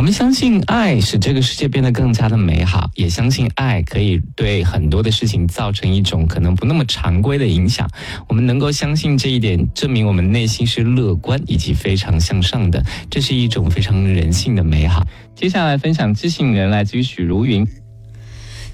们相信爱使这个世界变得更加的美好，也相信爱可以对很多的事情造成一种可能不那么常规的影响。我们能够相信这一点，证明我们内心是乐观以及非常向上的，这是一种非常人性的美好。接下来分享知性人来自于许茹芸。